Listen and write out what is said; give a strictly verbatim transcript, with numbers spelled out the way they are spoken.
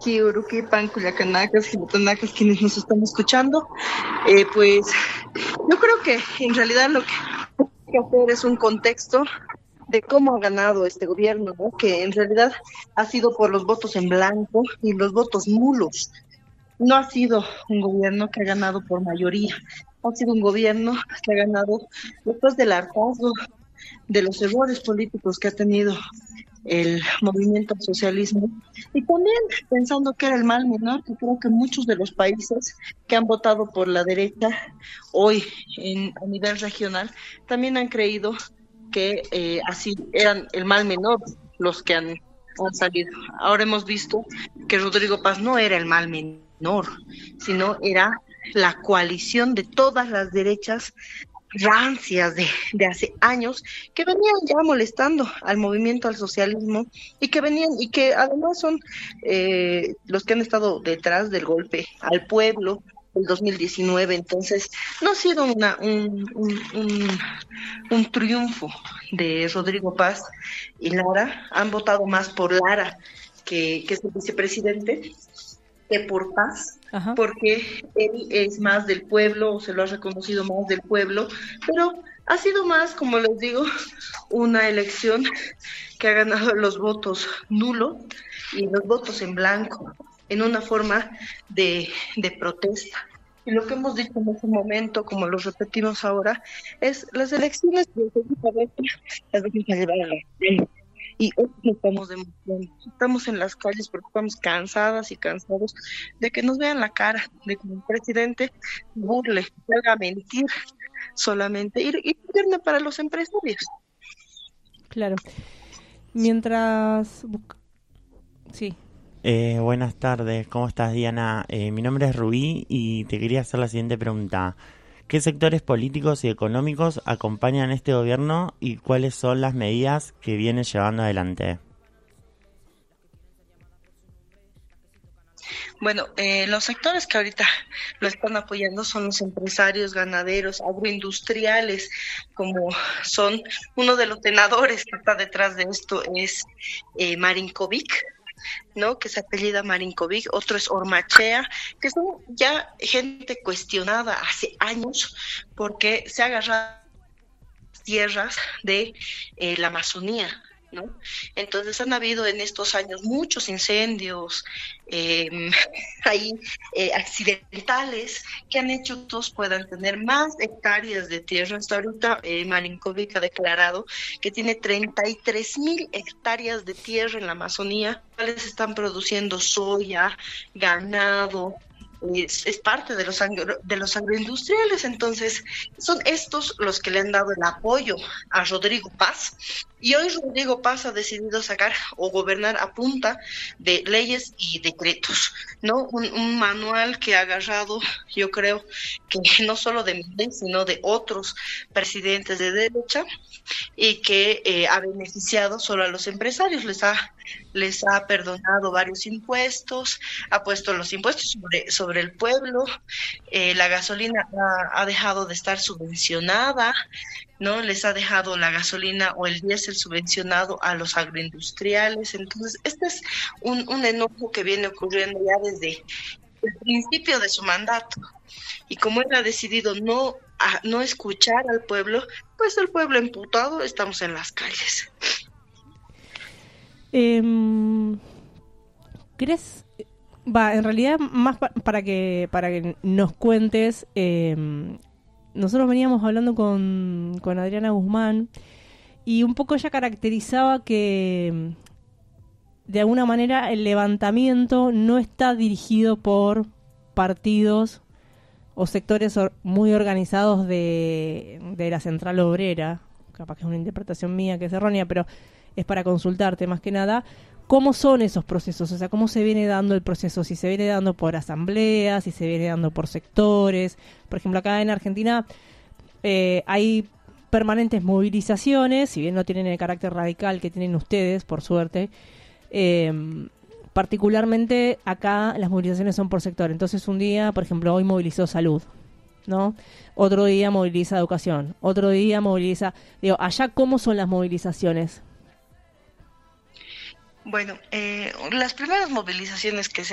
Uruquipan, Culiacanacas, Jilotonacas, quienes nos están escuchando. Eh, pues yo creo que en realidad lo que hay que hacer es un contexto de cómo ha ganado este gobierno, ¿no? Que en realidad ha sido por los votos en blanco y los votos nulos. No ha sido un gobierno que ha ganado por mayoría, ha sido un gobierno que ha ganado después del hartazgo de los errores políticos que ha tenido el movimiento al socialismo, y también pensando que era el mal menor, que creo que muchos de los países que han votado por la derecha hoy en, a nivel regional también han creído que eh, así eran el mal menor los que han, han salido. Ahora hemos visto que Rodrigo Paz no era el mal menor, sino era la coalición de todas las derechas rancias de, de hace años que venían ya molestando al movimiento al socialismo y que venían y que además son eh, los que han estado detrás del golpe al pueblo del dos mil diecinueve. Entonces no ha sido una, un, un, un, un triunfo de Rodrigo Paz y Lara. Han votado más por Lara, que, que es el vicepresidente, que por Paz, Ajá. porque él es más del pueblo, o se lo ha reconocido más del pueblo, pero ha sido más, como les digo, una elección que ha ganado los votos nulos y los votos en blanco, en una forma de, de protesta. Y lo que hemos dicho en ese momento, como lo repetimos ahora, es las elecciones de las vamos a llevar a la gente. Y hoy nos estamos demostrando, estamos en las calles porque estamos cansadas y cansados de que nos vean la cara, de que el presidente burle, haga mentir solamente y, y gobierne para los empresarios. Claro. Mientras... Sí. Eh, buenas tardes, ¿cómo estás, Diana? Eh, mi nombre es Rubí y te quería hacer la siguiente pregunta. ¿Qué sectores políticos y económicos acompañan este gobierno y cuáles son las medidas que viene llevando adelante? Bueno, eh, los sectores que ahorita lo están apoyando son los empresarios, ganaderos, agroindustriales, como son uno de los tenedores que está detrás de esto es eh, Marinkovic, ¿no? Que se apellida Marinkovic, otro es Ormachea, que son ya gente cuestionada hace años porque se ha agarrado tierras de eh, la Amazonía, ¿no? Entonces han habido en estos años muchos incendios eh, ahí eh, accidentales que han hecho que todos puedan tener más hectáreas de tierra. Hasta ahorita eh, Marinkovic ha declarado que tiene treinta y tres mil hectáreas de tierra en la Amazonía, cuales están produciendo soya, ganado. Es, es parte de los agro, de los agroindustriales. Entonces son estos los que le han dado el apoyo a Rodrigo Paz, y hoy Rodrigo Paz ha decidido sacar o gobernar a punta de leyes y decretos, ¿no? Un, un manual que ha agarrado, yo creo que no solo de Milei, sino de otros presidentes de derecha, y que eh, ha beneficiado solo a los empresarios, les ha les ha perdonado varios impuestos, ha puesto los impuestos sobre, sobre el pueblo, eh, la gasolina ha, ha dejado de estar subvencionada, ¿no? Les ha dejado la gasolina o el diésel subvencionado a los agroindustriales. Entonces, este es un, un enojo que viene ocurriendo ya desde el principio de su mandato. Y como él ha decidido no, a, no escuchar al pueblo, pues el pueblo emputado, estamos en las calles. Eh, ¿Crees? Va, en realidad, más pa- para que para que nos cuentes, eh, nosotros veníamos hablando con, con Adriana Guzmán y un poco ella caracterizaba que de alguna manera el levantamiento no está dirigido por partidos o sectores or- muy organizados de, de la central obrera. Capaz que es una interpretación mía que es errónea, pero es para consultarte más que nada cómo son esos procesos, o sea, cómo se viene dando el proceso, si se viene dando por asambleas, si se viene dando por sectores. Por ejemplo, acá en Argentina eh, hay permanentes movilizaciones, si bien no tienen el carácter radical que tienen ustedes, por suerte. Eh, particularmente acá las movilizaciones son por sector. Entonces un día, por ejemplo, hoy movilizó salud, ¿no? Otro día moviliza educación, otro día moviliza... Digo, allá, ¿cómo son las movilizaciones? Bueno, eh, las primeras movilizaciones que se